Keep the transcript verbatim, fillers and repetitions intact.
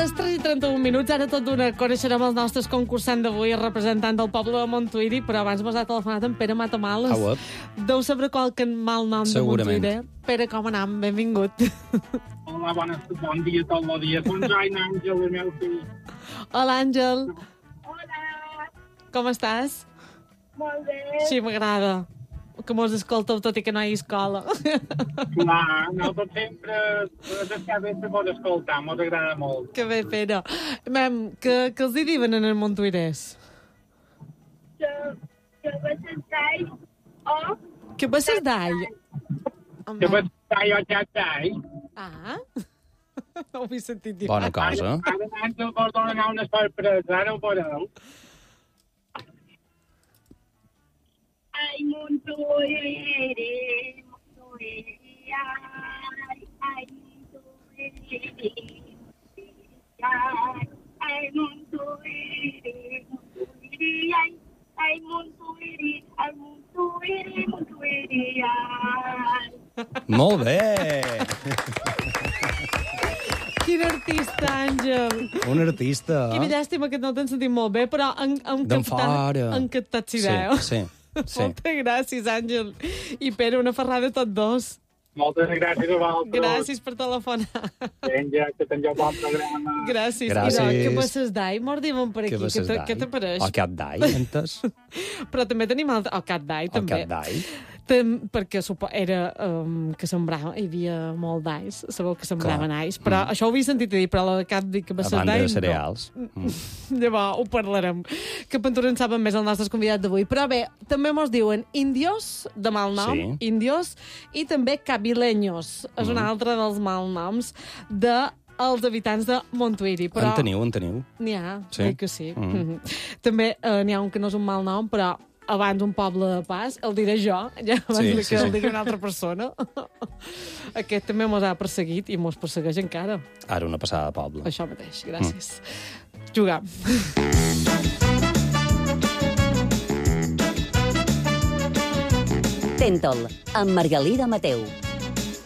les tres i trenta-un minuts, ara tot d'una coneixerem els nostres concursants d'avui, representant del poble de Montuïri, però abans mos ha telefonat en Pere Matamales. Ah, web. Deu saber qualque mal nom de Segurament. Montuïri. Pere, com anam? Benvingut. Hola, bona, bon dia, tot el dia. Com Jaina, Àngel, el meu fill. Hola, Àngel. Hola, Com estàs? molt bé. Sí, m'agrada que mos escolteu tot i que no hi ha escola. Clar, nosaltres sempre està bé se pot escoltar, mos agrada molt. Que bé, Pere. Mem, que, que els hi diuen en el montuirès? Que, que vas estar o... Que passes d'all? Que vas estar jo ja estar. Ah, no ho he sentit dir. Bona cosa. Ara Àngel vos donarà una sorpresa, ara ho veureu. Ai, Montuïri, Montuïri, ai, ai, Montuïri, ai, ai, Montuïri, Montuïri, ai, ai, Montuïri, ai, Montuïri, Montuïri, ai. Molt bé! Quin artista, Àngel. Un artista. Quina llàstima que no t'han sentit molt bé, però en, en D'en fora. encantat si Sí, veu. sí, sí. Moltes gràcies, Àngel. I Pere, una ferrada tots dos. Moltes gràcies a vosaltres. Gràcies per telefonar. Vinga, que tingueu bon programa. Gràcies. Gràcies. I no, que passes d'all? Mos diuen per aquí. Què Què vas te- Què t'apareix? O cap d'all, entes? Però també tenim el, el cat d'all, O també. cap d'all? Tem, perquè supo, era um, que sembrava, hi havia molt d'alls, sabeu que sembraven Clar. alls, però mm. això ho havia sentit a dir, però la cap dic que va A ser banda de d'all, cereals. no. Mm. Llavors ho parlarem, que Pentura en saben més els nostres convidats d'avui. Però bé, també mos diuen indios, de mal nom, Sí. indios, i també cabileños, és un Mm. altre dels malnoms de els habitants de Montuïri. Però En teniu, en teniu. n'hi ha, Sí? sí? que sí. Mm. Mm. També eh, n'hi ha un que no és un mal nom, però abans un poble de pas, el diré jo, ja abans Sí, sí, sí, que sí. el digui una altra persona. Aquest també mos ha perseguit i mos persegueix encara. Ara una passada de poble. Això mateix, gràcies. Mm. Jugam. Tentol, amb Margalida Mateu.